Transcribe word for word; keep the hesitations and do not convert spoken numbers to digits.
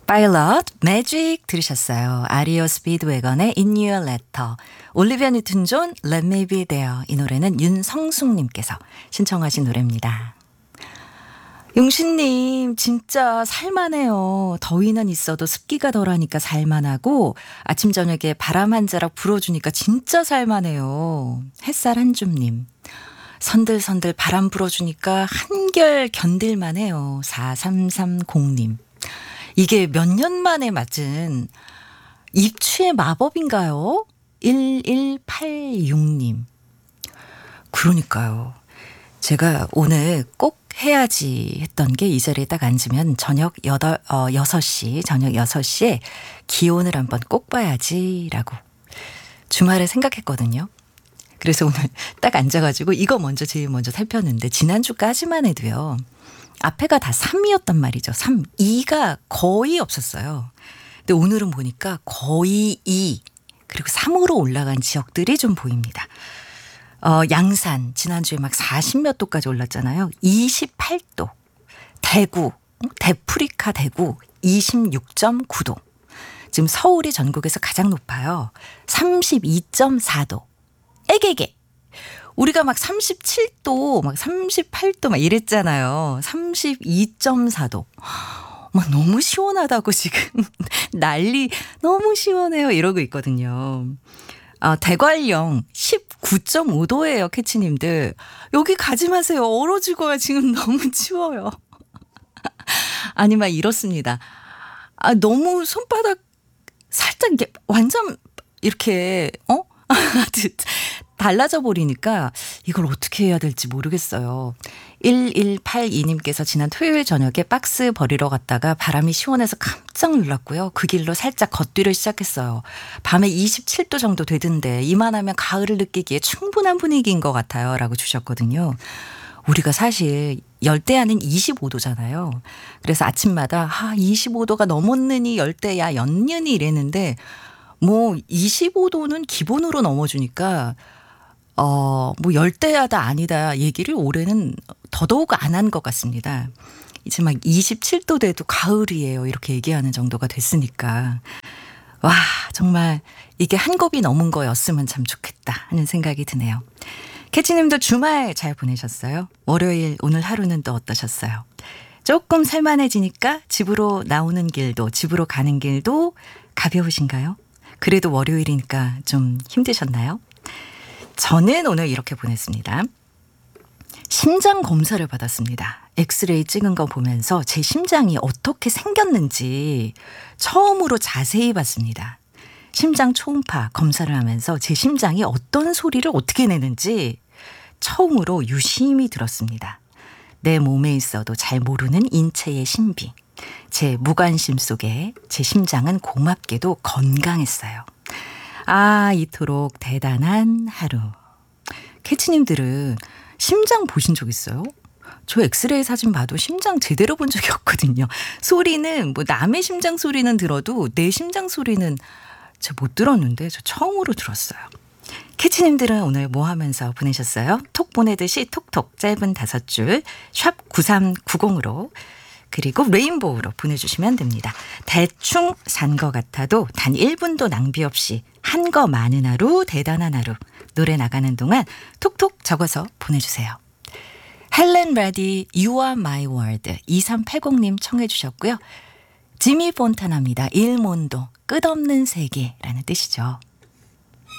파일럿 매직 들으셨어요. 아리오 스피드웨건의 In Your Letter, 올리비아 뉴튼 존 Let Me Be There. 이 노래는 윤성숙님께서 신청하신 노래입니다. 용신님 진짜 살만해요. 더위는 있어도 습기가 덜하니까 살만하고 아침 저녁에 바람 한 자락 불어주니까 진짜 살만해요. 햇살 한 줌님, 선들선들 바람 불어주니까 한결 견딜만해요. 사삼삼공님, 이게 몇 년 만에 맞은 입추의 마법인가요? 일일팔육님. 그러니까요. 제가 오늘 꼭 해야지 했던 게 이 자리에 딱 앉으면 저녁 여덟, 어, 여섯 시, 저녁 여섯 시에 기온을 한번 꼭 봐야지라고 주말에 생각했거든요. 그래서 오늘 딱 앉아가지고 이거 먼저 제일 먼저 살폈는데 지난주까지만 해도요. 앞에가 다 삼이었단 말이죠. 삼, 이가 거의 없었어요. 근데 오늘은 보니까 거의 이, 그리고 삼으로 올라간 지역들이 좀 보입니다. 어, 양산 지난주에 막 사십 몇 도까지 올랐잖아요. 이십팔 도. 대구, 데프리카 대구 이십육 점 구 도. 지금 서울이 전국에서 가장 높아요. 삼십이 점 사 도. 에게게. 우리가 막 삼십칠 도, 막 삼십팔 도 막 이랬잖아요. 삼십이 점 사 도. 막 너무 시원하다고 지금 난리, 너무 시원해요 이러고 있거든요. 아, 대관령 십구 점 오 도예요. 캐치님들. 여기 가지 마세요. 얼어 죽어요. 지금 너무 추워요. 아니 막 이렇습니다. 아, 너무 손바닥 살짝 이게 완전 이렇게 어? 달라져 버리니까 이걸 어떻게 해야 될지 모르겠어요. 일일팔이님께서 지난 토요일 저녁에 박스 버리러 갔다가 바람이 시원해서 깜짝 놀랐고요. 그 길로 살짝 걷기를 시작했어요. 밤에 이십칠 도 정도 되던데 이만하면 가을을 느끼기에 충분한 분위기인 것 같아요 라고 주셨거든요. 우리가 사실 열대야는 이십오 도잖아요. 그래서 아침마다 아, 이십오 도가 넘었느니 열대야 연년이 이랬는데 뭐 이십오 도는 기본으로 넘어주니까 어, 뭐 열대야다 아니다 얘기를 올해는 더더욱 안 한 것 같습니다. 이제 막 이십칠 도 돼도 가을이에요 이렇게 얘기하는 정도가 됐으니까 와, 정말 이게 한 곱이 넘은 거였으면 참 좋겠다 하는 생각이 드네요. 캐치님도 주말 잘 보내셨어요? 월요일 오늘 하루는 또 어떠셨어요? 조금 살만해지니까 집으로 나오는 길도 집으로 가는 길도 가벼우신가요? 그래도 월요일이니까 좀 힘드셨나요? 저는 오늘 이렇게 보냈습니다. 심장 검사를 받았습니다. 엑스레이 찍은 거 보면서 제 심장이 어떻게 생겼는지 처음으로 자세히 봤습니다. 심장 초음파 검사를 하면서 제 심장이 어떤 소리를 어떻게 내는지 처음으로 유심히 들었습니다. 내 몸에 있어도 잘 모르는 인체의 신비. 제 무관심 속에 제 심장은 고맙게도 건강했어요. 아, 이토록 대단한 하루. 캐치님들은 심장 보신 적 있어요? 저 엑스레이 사진 봐도 심장 제대로 본 적이 없거든요. 소리는 뭐 남의 심장 소리는 들어도 내 심장 소리는 제가 못 들었는데 저 처음으로 들었어요. 캐치님들은 오늘 뭐 하면서 보내셨어요? 톡 보내듯이 톡톡 짧은 다섯 줄 샵 구삼구공으로 그리고 레인보우로 보내주시면 됩니다. 대충 산 거 같아도 단 일 분도 낭비 없이 한 거 많은 하루 대단한 하루 노래 나가는 동안 톡톡 적어서 보내주세요. 헬렌 레디 You Are My World 이삼팔공님 청해 주셨고요. 지미 폰타나입니다. 일몬도 끝없는 세계라는 뜻이죠.